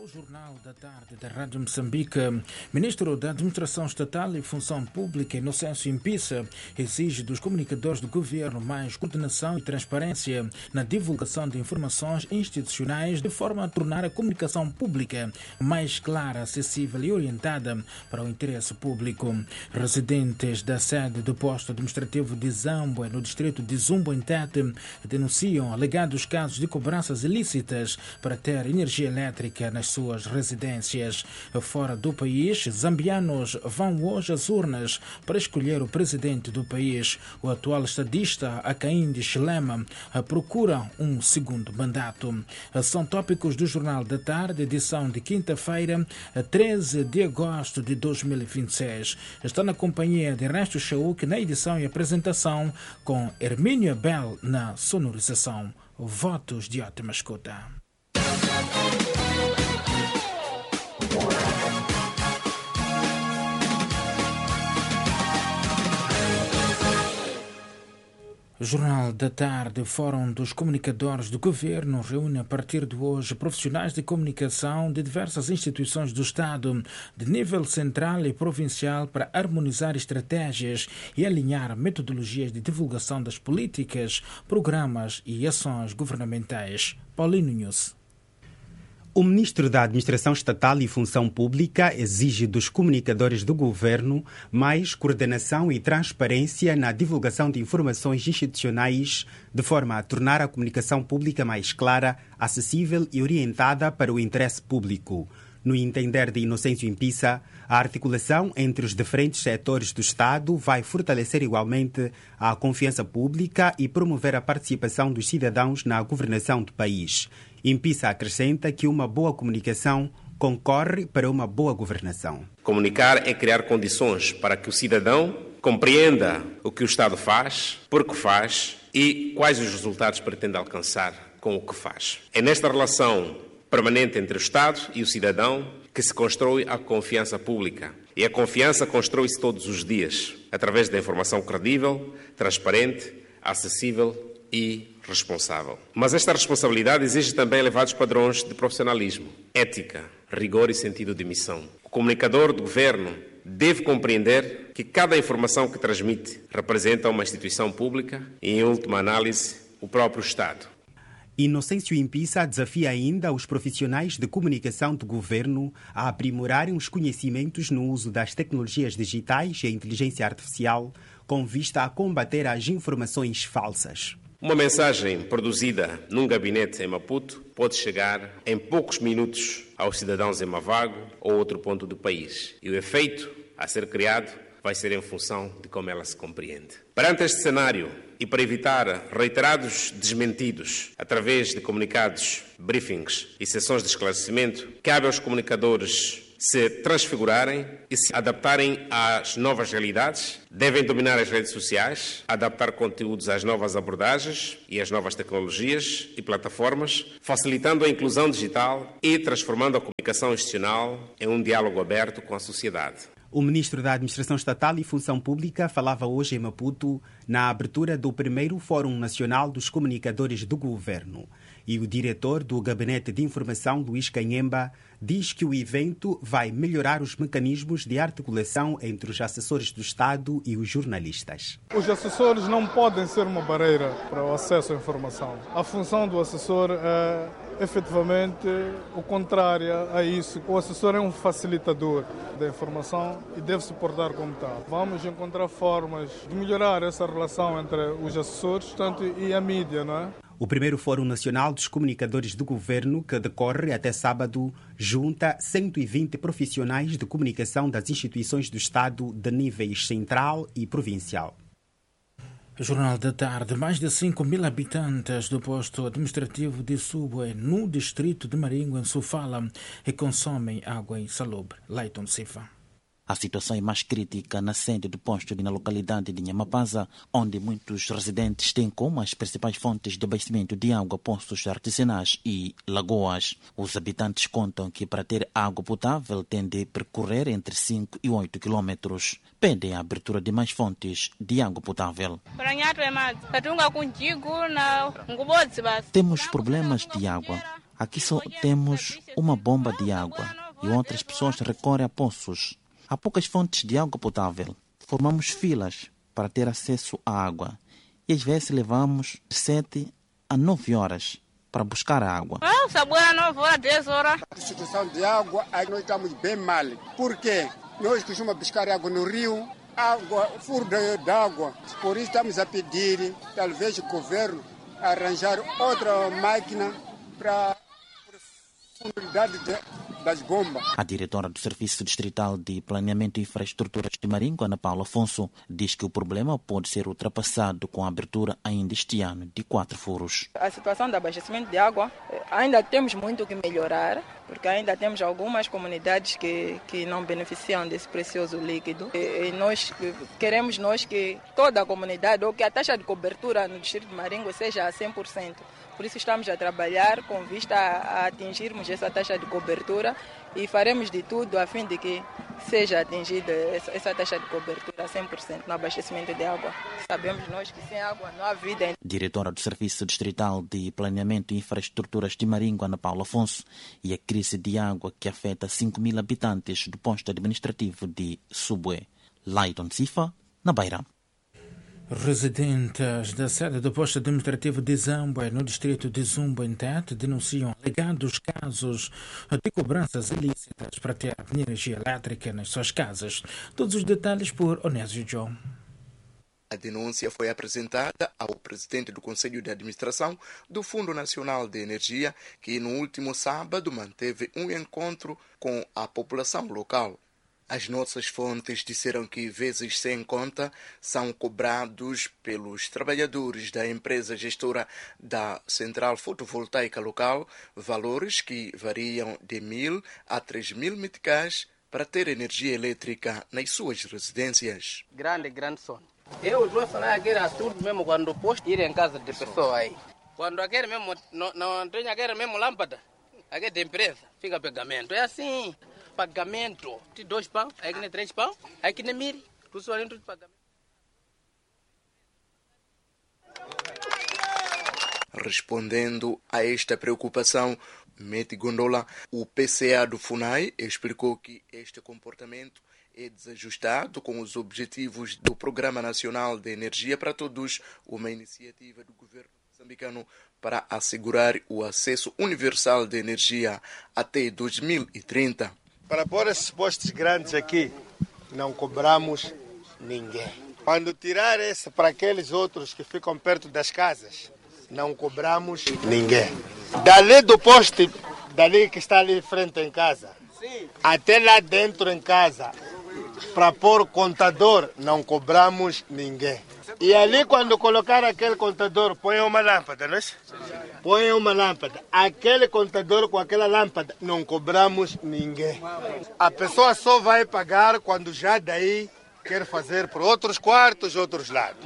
Jornal da Tarde da Rádio Moçambique, Ministro da Administração Estatal e Função Pública, Inocêncio Impissa, exige dos comunicadores do governo mais coordenação e transparência na divulgação de informações institucionais de forma a tornar a comunicação pública mais clara, acessível e orientada para o interesse público. Residentes da sede do posto administrativo de Zambue, no distrito de Zumbo, em Tete, denunciam alegados casos de cobranças ilícitas para ter energia elétrica nas suas residências. Fora do país, zambianos vão hoje às urnas para escolher o presidente do país. O atual estadista Hakainde Hichilema procura um segundo mandato. São tópicos do Jornal da Tarde, edição de quinta-feira, 13 de agosto de 2026. Está na companhia de Ernesto Chauk na edição e apresentação, com Hermínio Abel na sonorização. Votos de ótima escuta. Jornal da Tarde. Fórum dos Comunicadores do Governo reúne a partir de hoje profissionais de comunicação de diversas instituições do Estado, de nível central e provincial, para harmonizar estratégias e alinhar metodologias de divulgação das políticas, programas e ações governamentais. Paulino News. O Ministro da Administração Estatal e Função Pública exige dos comunicadores do governo mais coordenação e transparência na divulgação de informações institucionais, de forma a tornar a comunicação pública mais clara, acessível e orientada para o interesse público. No entender de Inocêncio Impissa, a articulação entre os diferentes setores do Estado vai fortalecer igualmente a confiança pública e promover a participação dos cidadãos na governação do país. Impissa acrescenta que uma boa comunicação concorre para uma boa governação. Comunicar é criar condições para que o cidadão compreenda o que o Estado faz, por que faz e quais os resultados pretende alcançar com o que faz. É nesta relação permanente entre o Estado e o cidadão que se constrói a confiança pública. E a confiança constrói-se todos os dias, através da informação credível, transparente, acessível e responsável. Mas esta responsabilidade exige também elevados padrões de profissionalismo, ética, rigor e sentido de missão. O comunicador do governo deve compreender que cada informação que transmite representa uma instituição pública e, em última análise, o próprio Estado. Inocêncio Impissa desafia ainda os profissionais de comunicação do governo a aprimorarem os conhecimentos no uso das tecnologias digitais e a inteligência artificial, com vista a combater as informações falsas. Uma mensagem produzida num gabinete em Maputo pode chegar em poucos minutos aos cidadãos em Mavago ou outro ponto do país. E o efeito a ser criado vai ser em função de como ela se compreende. Perante este cenário e para evitar reiterados desmentidos através de comunicados, briefings e sessões de esclarecimento, cabe aos comunicadores se transfigurarem e se adaptarem às novas realidades, devem dominar as redes sociais, adaptar conteúdos às novas abordagens e às novas tecnologias e plataformas, facilitando a inclusão digital e transformando a comunicação institucional em um diálogo aberto com a sociedade. O Ministro da Administração Estatal e Função Pública falava hoje em Maputo na abertura do primeiro Fórum Nacional dos Comunicadores do Governo. E o diretor do Gabinete de Informação, Luís Canhemba, diz que o evento vai melhorar os mecanismos de articulação entre os assessores do Estado e os jornalistas. Os assessores não podem ser uma barreira para o acesso à informação. A função do assessor é efetivamente o contrário a isso. O assessor é um facilitador da informação e deve se portar como tal. Vamos encontrar formas de melhorar essa relação entre os assessores, portanto, e a mídia, não é? O primeiro Fórum Nacional dos Comunicadores do Governo, que decorre até sábado, junta 120 profissionais de comunicação das instituições do Estado de níveis central e provincial. Jornal da Tarde. Mais de 5.000 habitantes do posto administrativo de Subue, no distrito de Maringo, em Sofala, consomem água insalubre. Leiton Sifa. A situação é mais crítica na sede do posto na localidade de Nhamapaza, onde muitos residentes têm como as principais fontes de abastecimento de água postos artesanais e lagoas. Os habitantes contam que para ter água potável têm de percorrer entre 5 e 8 quilômetros. Pedem a abertura de mais fontes de água potável. Temos problemas de água. Aqui só temos uma bomba de água e outras pessoas recorrem a poços. Há poucas fontes de água potável. Formamos filas para ter acesso à água e às vezes levamos 7 a 9 horas para buscar a água. Sabor 9 horas, 10 horas. A situação de água, aí nós estamos bem mal. Por quê? Nós costumamos buscar água no rio, furo de água. Por isso estamos a pedir, talvez o governo, arranjar outra máquina para a profundidade das bombas. A diretora do Serviço Distrital de Planeamento e Infraestruturas de Maringo, Ana Paula Afonso, diz que o problema pode ser ultrapassado com a abertura ainda este ano de 4 furos. A situação do abastecimento de água, ainda temos muito que melhorar, porque ainda temos algumas comunidades que não beneficiam desse precioso líquido. E nós queremos que toda a comunidade, ou que a taxa de cobertura no distrito de Maringo seja a 100%. Por isso estamos a trabalhar com vista a atingirmos essa taxa de cobertura e faremos de tudo a fim de que seja atingida essa taxa de cobertura a 100% no abastecimento de água. Sabemos nós que sem água não há vida. Diretora do Serviço Distrital de Planeamento e Infraestruturas de Maringo, Ana Paula Afonso, e a crise de água que afeta 5.000 habitantes do posto administrativo de Subué. Laiton Sifa, na Beira. Residentes da sede do posto administrativo de Zambue, no distrito de Zumbo, em Tete, denunciam alegados casos de cobranças ilícitas para ter energia elétrica nas suas casas. Todos os detalhes por Onésio João. A denúncia foi apresentada ao presidente do Conselho de Administração do Fundo Nacional de Energia, que no último sábado manteve um encontro com a população local. As nossas fontes disseram que vezes sem conta são cobrados pelos trabalhadores da empresa gestora da central fotovoltaica local valores que variam de 1.000 a 3.000 meticais para ter energia elétrica nas suas residências. Grande sonho. Eu vou falar aquele assunto mesmo quando posto ir em casa de pessoa aí. Quando aquele mesmo não tem aquele mesmo lâmpada, aquele de empresa, fica pagamento. É assim. Pagamento de 2 pão, aí que nem 3 pão, aí que nem mire, tu só dentro de pagamento. Respondendo a esta preocupação, Meti Gondola, o PCA do FUNAI, explicou que este comportamento é desajustado com os objetivos do Programa Nacional de Energia para Todos, uma iniciativa do governo moçambicano para assegurar o acesso universal de energia até 2030. Para pôr esses postos grandes aqui, não cobramos ninguém. Quando tirar esse para aqueles outros que ficam perto das casas, não cobramos ninguém. Dali do poste, dali que está ali em frente em casa, até lá dentro em casa, para pôr contador, não cobramos ninguém. E ali quando colocar aquele contador, põe uma lâmpada, não é? Põe uma lâmpada. Aquele contador com aquela lâmpada, não cobramos ninguém. A pessoa só vai pagar quando já daí quer fazer por outros quartos, outros lados.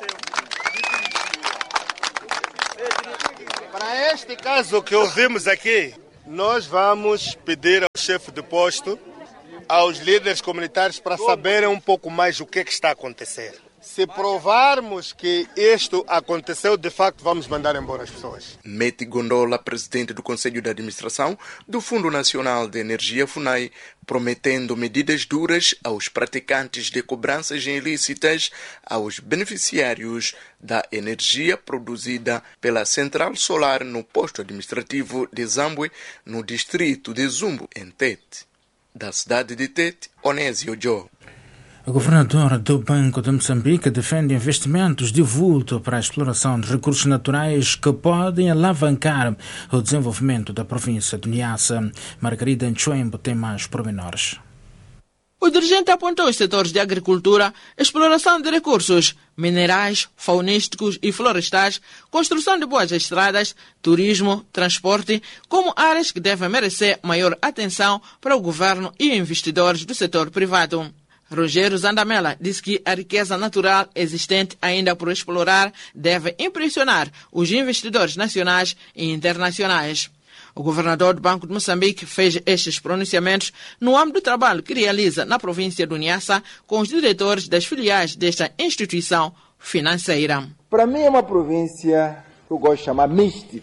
Para este caso que ouvimos aqui, nós vamos pedir ao chefe de posto, aos líderes comunitários para saberem um pouco mais o que está a acontecer. Se provarmos que isto aconteceu, de facto, vamos mandar embora as pessoas. Meti Gondola, presidente do Conselho de Administração do Fundo Nacional de Energia, FUNAI, prometendo medidas duras aos praticantes de cobranças ilícitas aos beneficiários da energia produzida pela central solar no posto administrativo de Zambue, no distrito de Zumbo, em Tete. Da cidade de Tete, Onésio João. A governadora do Banco de Moçambique defende investimentos de vulto para a exploração de recursos naturais que podem alavancar o desenvolvimento da província de Niassa. Margarida Nchuembo tem mais pormenores. O dirigente apontou os setores de agricultura, exploração de recursos minerais, faunísticos e florestais, construção de boas estradas, turismo, transporte, como áreas que devem merecer maior atenção para o governo e investidores do setor privado. Rogério Zandamela disse que a riqueza natural existente ainda por explorar deve impressionar os investidores nacionais e internacionais. O governador do Banco de Moçambique fez estes pronunciamentos no âmbito do trabalho que realiza na província do Niassa com os diretores das filiais desta instituição financeira. Para mim é uma província que eu gosto de chamar mística.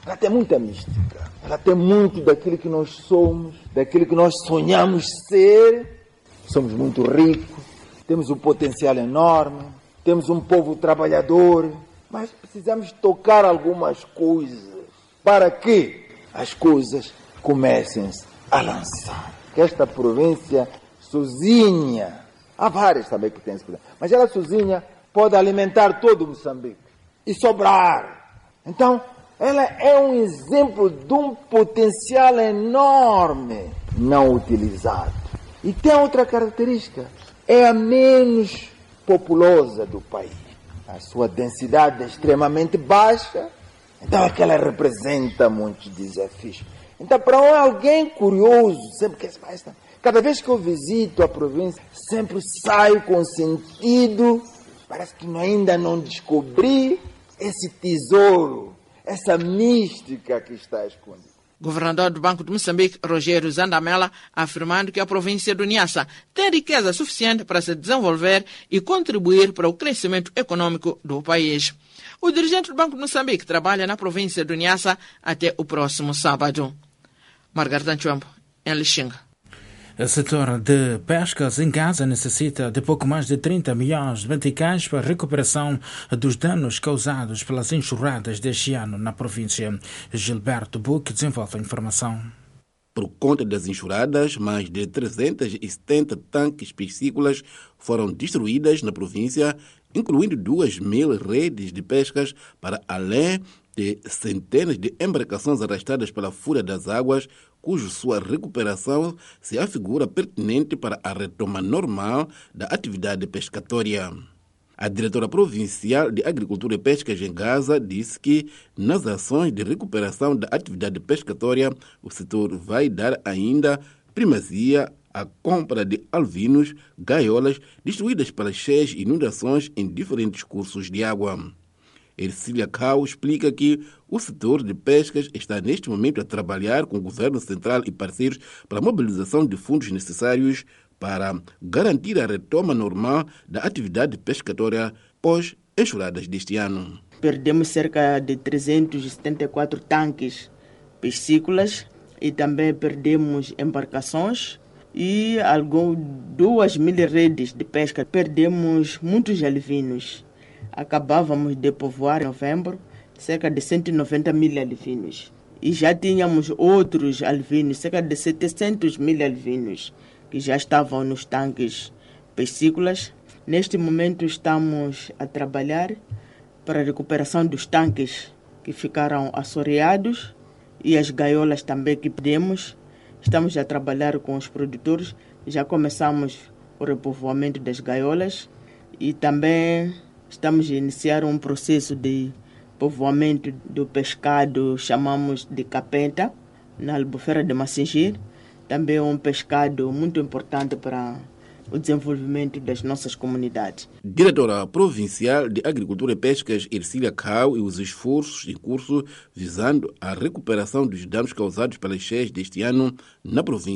ela tem muita mística, ela tem muito daquilo que nós somos, daquilo que nós sonhamos ser. Somos muito ricos, temos um potencial enorme, temos um povo trabalhador, mas precisamos tocar algumas coisas para que as coisas comecem a lançar. Que esta província sozinha, há várias também que têm esse problema, mas ela sozinha pode alimentar todo Moçambique e sobrar. Então, ela é um exemplo de um potencial enorme não utilizado. E tem outra característica, é a menos populosa do país. A sua densidade é extremamente baixa, então aquela representa muitos desafios. Então, para alguém curioso, sempre que cada vez que eu visito a província, sempre saio com sentido, parece que ainda não descobri esse tesouro, essa mística que está escondida. Governador do Banco de Moçambique, Rogério Zandamela, afirmando que a província do Niassa tem riqueza suficiente para se desenvolver e contribuir para o crescimento econômico do país. O dirigente do Banco de Moçambique trabalha na província do Niassa até o próximo sábado. Margarida Nchwembo, em Lixinga. O setor de pescas em Gaza necessita de pouco mais de 30 milhões de meticais para a recuperação dos danos causados pelas enxurradas deste ano na província. Gilberto Buque desenvolve a informação. Por conta das enxurradas, mais de 370 tanques piscícolas foram destruídas na província, incluindo 2.000 redes de pescas, para além de centenas de embarcações arrastadas pela fúria das águas, cuja sua recuperação se afigura pertinente para a retoma normal da atividade pescatória. A diretora provincial de Agricultura e Pescas em Gaza disse que, nas ações de recuperação da atividade pescatória, o setor vai dar ainda primazia à compra de alvinos, gaiolas destruídas pelas cheias e inundações em diferentes cursos de água. Ercília Cao explica que o setor de pescas está neste momento a trabalhar com o governo central e parceiros para a mobilização de fundos necessários para garantir a retoma normal da atividade pescatória pós-enxurradas deste ano. Perdemos cerca de 374 tanques piscícolas e também perdemos embarcações e 2.000 redes de pesca. Perdemos muitos alvinos. Acabávamos de povoar em novembro cerca de 190.000 alvinos. E já tínhamos outros alvinos, cerca de 700.000 alvinos, que já estavam nos tanques piscícolas. Neste momento estamos a trabalhar para a recuperação dos tanques que ficaram assoreados e as gaiolas também que perdemos. Estamos a trabalhar com os produtores, já começamos o repovoamento das gaiolas e também estamos a iniciar um processo de povoamento do pescado, chamamos de capenta, na Albufeira de Massingir. Também é um pescado muito importante para o desenvolvimento das nossas comunidades. Diretora Provincial de Agricultura e Pescas, Ercília Cao, e os esforços em curso visando a recuperação dos danos causados pelas cheias deste ano na província.